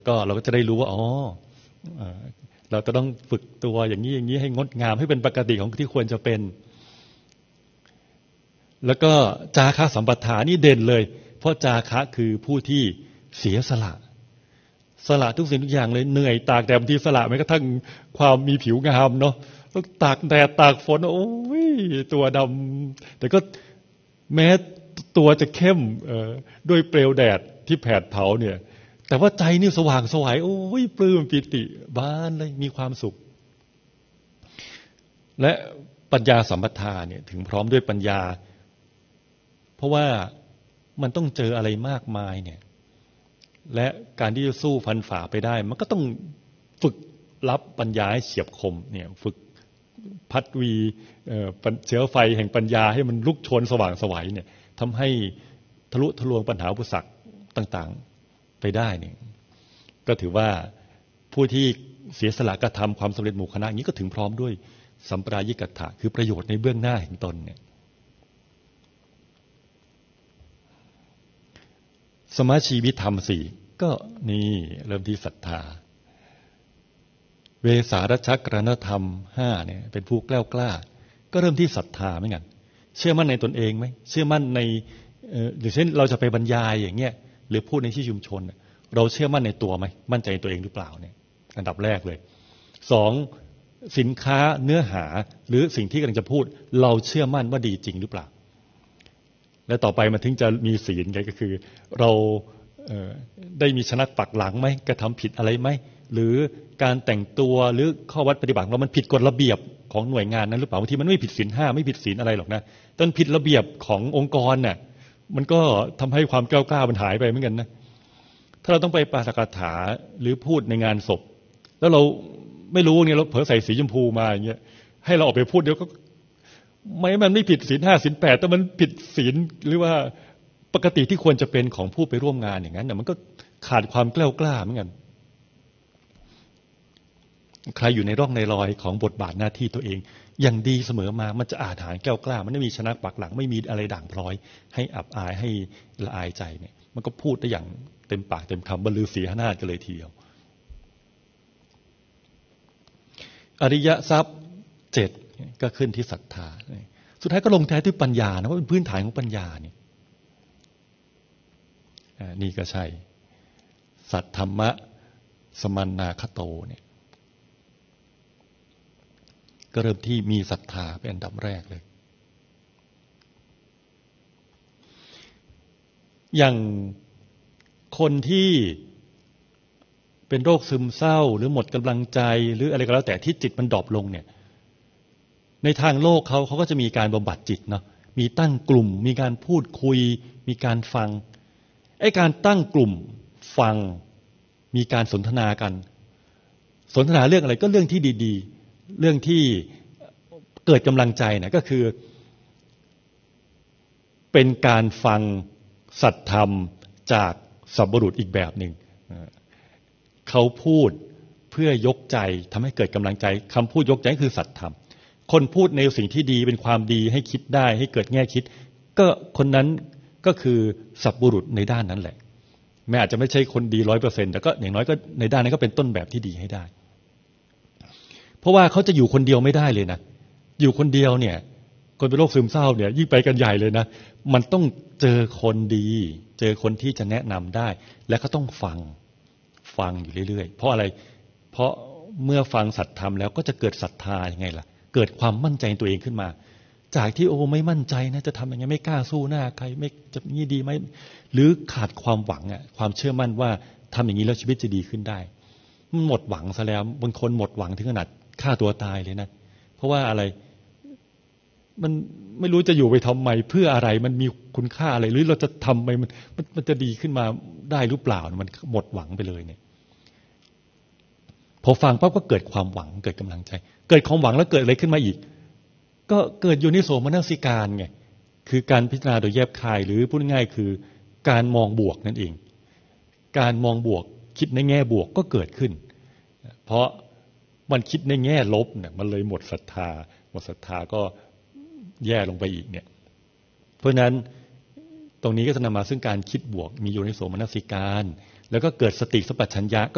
ก็เราก็จะได้รู้ว่าเราจะต้องฝึกตัวอย่างนี้อย่างนี้ให้งดงามให้เป็นปกติของที่ควรจะเป็นแล้วก็จาคะสัมปทานี่เด่นเลยเพราะจาคะคือผู้ที่เสียสละทุกสิ่งทุกอย่างเลยเหนื่อยตากแดดบางทีสละแม้กระทั่งความมีผิวงามเนาะต้องตากแดดตากฝนโอ้ยตัวดำแต่ก็แม้ตัวจะเข้มด้วยเปลวแดดที่แผดเผาเนี่ยแต่ว่าใจนี่สว่างไสวโอ้ยปลื้มปิติบานเลยมีความสุขและปัญญาสัมปทาเนี่ยถึงพร้อมด้วยปัญญาเพราะว่ามันต้องเจออะไรมากมายเนี่ยและการที่จะสู้ฟันฝ่าไปได้มันก็ต้องฝึกรับปัญญาให้เฉียบคมเนี่ยฝึกพัดวีเชื้อไฟแห่งปัญญาให้มันลุกโชนสว่างไสวเนี่ยทำให้ทะลุทะลวงปัญหาอุปสรรคต่างๆไปได้เนี่ยก็ถือว่าผู้ที่เสียสละกระทำความสำเร็จหมู่คณะนี้ก็ถึงพร้อมด้วยสัมปรายิกัตถะคือประโยชน์ในเบื้องหน้าแห่งตนเนี่ยสมาชีวิตธรรมสี่ก็นี่เริ่มที่ศรัทธาเวสารัชกรณธรรมห้าเนี่ยเป็นผู้กล้ากล้าก็เริ่มที่ศรัทธาเหมือนกันเชื่อมั่นในตนเองไหมเชื่อมั่นในอย่างเช่นเราจะไปบรรยายอย่างเงี้ยหรือพูดในที่ชุมชนเราเชื่อมั่นในตัวไหมมั่นใจในตัวเองหรือเปล่าเนี่ยอันดับแรกเลยสองสินค้าเนื้อหาหรือสิ่งที่กำลังจะพูดเราเชื่อมั่นว่าดีจริงหรือเปล่าและต่อไปมันถึงจะมีศีลไงก็คือเราได้มีชนะปักหลังไหมกระทำผิดอะไรไหมหรือการแต่งตัวหรือข้อวัดปฏิบัติเรามันผิดกฎระเบียบของหน่วยงานนั้นหรือเปล่าบางทีมันไม่ผิดศีลห้าไม่ผิดศีลอะไรหรอกนะแต่ผิดระเบียบขององค์กรน่ะมันก็ทำให้ความกล้ามันหายไปเหมือนกันนะถ้าเราต้องไปปาฐกถาหรือพูดในงานศพแล้วเราไม่รู้เนี่ยเราเผลอใส่สีชมพูมาอย่างเงี้ยให้เราออกไปพูดเดี๋ยวก็มันไม่ผิดศีลห้าศีลแปดแต่มันผิดศีลหรือว่าปกติที่ควรจะเป็นของผู้ไปร่วมงานอย่างนั้นเนี่ยมันก็ขาดความกล้าเหมือนกันใครอยู่ในร่องในรอยของบทบาทหน้าที่ตัวเองอย่างดีเสมอมามันจะอาถรรพ์กล้ามันไม่มีชนะปักหลังไม่มีอะไรด่างพร้อยให้อับอายให้ละอายใจเนี่ยมันก็พูดได้อย่างเต็มปากเต็มคำบรรลือศีหนาฏกันเลยทีเดียวอริยทรัพย์เจ็ดก็ขึ้นที่ศรัทธาสุดท้ายก็ลงท้ายที่ปัญญานะว่าเป็นพื้นฐานของปัญญานี่ก็ใช่สัทธรรมะสมันนาคโตเนี่ยก็เริ่มที่มีศรัทธาเป็นอันดับแรกเลยอย่างคนที่เป็นโรคซึมเศร้าหรือหมดกำลังใจหรืออะไรก็แล้วแต่ที่จิตมันดรอปลงเนี่ยในทางโลกเขาก็จะมีการบำบัดจิตเนาะมีตั้งกลุ่มมีการพูดคุยมีการฟังไอ้การตั้งกลุ่มฟังมีการสนทนากันสนทนาเรื่องอะไรก็เรื่องที่ดีๆเรื่องที่เกิดกำลังใจนะก็คือเป็นการฟังสัตธรรมจากสัพบุรุษอีกแบบหนึ่งเขาพูดเพื่อยกใจทำให้เกิดกำลังใจคำพูดยกใจคือสัตธรรมคนพูดในสิ่งที่ดีเป็นความดีให้คิดได้ให้เกิดแง่คิดก็คนนั้นก็คือสัพบุรุษในด้านนั้นแหละแม้อาจจะไม่ใช่คนดี 100% แต่ก็อย่างน้อยก็ในด้านนั้นก็เป็นต้นแบบที่ดีให้ได้เพราะว่าเขาจะอยู่คนเดียวไม่ได้เลยนะอยู่คนเดียวเนี่ยคนเป็นโรคซึมเศร้าเนี่ยยิ่งไปกันใหญ่เลยนะมันต้องเจอคนดีเจอคนที่จะแนะนำได้และก็ต้องฟังอยู่เรื่อยๆเพราะอะไรเพราะเมื่อฟังสัตธรรมแล้วก็จะเกิดศรัทธายังไงล่ะเกิดความมั่นใจในตัวเองขึ้นมาจากที่ไม่มั่นใจนะจะทำยังไงไม่กล้าสู้หน้าใครไม่จะนี่ดีไหมหรือขาดความหวังความเชื่อมั่นว่าทำอย่างนี้แล้วชีวิตจะดีขึ้นได้มันหมดหวังซะแล้วบางคนหมดหวังถึงขนาดฆ่าตัวตายเลยนะเพราะว่าอะไรมันไม่รู้จะอยู่ไปทำไมเพื่ออะไรมันมีคุณค่าอะไรหรือเราจะทำไปมันจะดีขึ้นมาได้หรือเปล่ามันหมดหวังไปเลยเนี่ยพอฟังปั๊บก็เกิดความหวังเกิดกำลังใจเกิดความหวังแล้วเกิดอะไรขึ้นมาอีกก็เกิดโยนิโสมนสิการไงคือการพิจารณาโดยแยบคายหรือพูดง่ายๆคือการมองบวกนั่นเองการมองบวกคิดในแง่บวกก็เกิดขึ้นเพราะมันคิดในแง่ลบเนี่ยมันเลยหมดศรัทธาก็แย่ลงไปอีกเนี่ยเพราะนั้นตรงนี้ก็จะนำมาซึ่งการคิดบวกมีโยนิโสมนสิการแล้วก็เกิดสติสัมปชัญญะก็